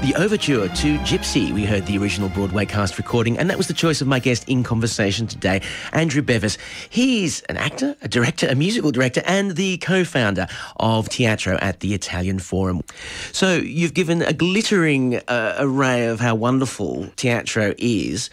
The overture to Gypsy. We heard the original Broadway cast recording, and that was the choice of my guest in conversation today, Andrew Bevis. He's an actor, a director, a musical director, and the co-founder of Teatro at the Italian Forum. So you've given a glittering array of how wonderful Teatro is.